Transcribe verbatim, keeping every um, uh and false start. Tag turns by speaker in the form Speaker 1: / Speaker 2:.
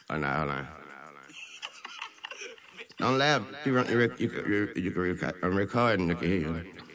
Speaker 1: Oh, no, hold on. Don't laugh. You, run, you, rec- you, can- you, you can record. I'm recording. You can hear you.